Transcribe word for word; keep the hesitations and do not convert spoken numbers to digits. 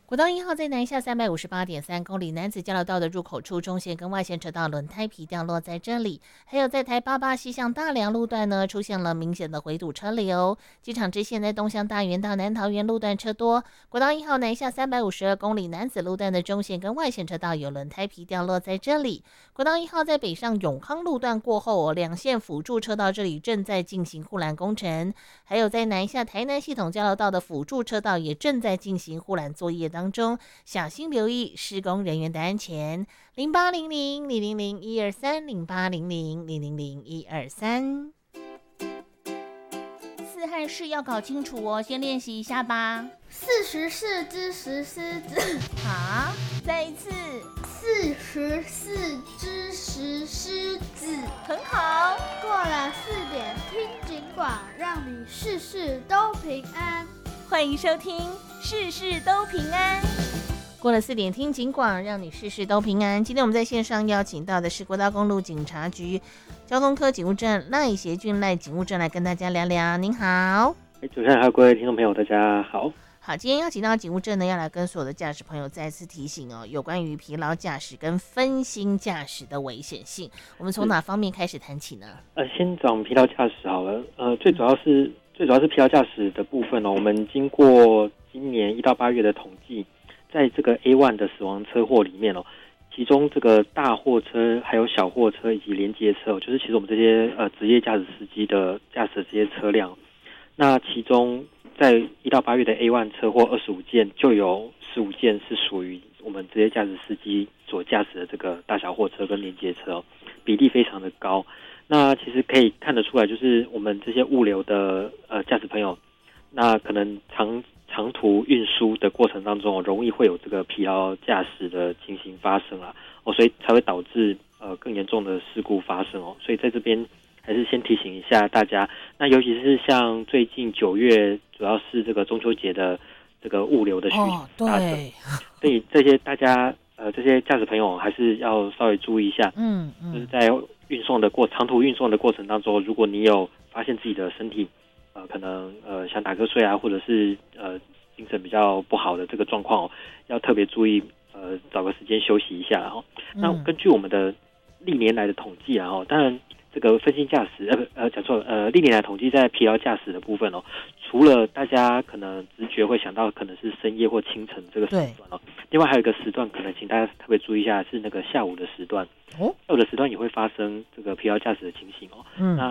国道一号在南下三百五十八点三公里，男子交流道的入口处中线跟外线车道轮胎皮掉落在这里。还有在台八八西向大良路段呢，出现了明显的回堵车流。机场支线在东向大园到南桃园路段车多。国道一号南下三百五十二公里，男子路段的中线跟外线车道有轮胎皮掉落在这里。国道一号在北上永康路段过后，两线辅助车道这里正在进行护栏工程。还有在南下台南系统交流道的辅助车道也正在进行护栏作业当中，小心留意施工人员的安全。零八零零零零零一二三零八零零零零零一二三。四和式要搞清楚哦，先练习一下吧。 四十四只石狮子。 好，再一次。 四十四只石狮子。 很好。 过了四点听警广，让你事事都平安。 欢迎收听事事都平安。过了四点听警广，让你事事都平安。今天我们在线上邀请到的是国道公路警察局交通科警务站赖协俊赖警务站来跟大家聊聊。您好。 主持人还有各位听众朋友大家好。 好，今天邀请到警务站呢，要来跟所有的驾驶朋友再次提醒哦，有关于疲劳驾驶跟分心驾驶的危险性。我们从哪方面开始谈起呢？ 呃，先讲疲劳驾驶好了。呃，最主要是最主要是疲劳驾驶的部分哦。我们经过今年一到八月的统计，在这个 A 一 的死亡车祸里面哦，其中这个大货车、还有小货车以及连接车哦，就是其实我们这些呃职业驾驶司机的驾驶的这些车辆，那其中在一到八月的 A 一 车祸二十五件，就有十五件是属于我们职业驾驶司机所驾驶的这个大小货车跟连接车哦，比例非常的高。那其实可以看得出来，就是我们这些物流的呃驾驶朋友，那可能长长途运输的过程当中、哦，容易会有这个疲劳驾驶的情形发生啦，哦，所以才会导致呃更严重的事故发生哦。所以在这边还是先提醒一下大家，那尤其是像最近九月，主要是这个中秋节的这个物流的需求大增， 对， 所以这些大家呃这些驾驶朋友还是要稍微注意一下， 嗯嗯， 就是在运送的过长途运送的过程当中，如果你有发现自己的身体呃可能呃想打瞌睡啊，或者是呃精神比较不好的这个状况哦，要特别注意呃找个时间休息一下哦。 嗯、 那根据我们的历年来的统计啊，哦，当然这个分心驾驶呃呃讲错了呃历年来统计在疲劳驾驶的部分哦，除了大家可能直觉会想到可能是深夜或清晨这个时段哦，另外还有一个时段可能请大家特别注意一下，是那个下午的时段哦，下午的时段也会发生这个疲劳驾驶的情形哦。嗯，那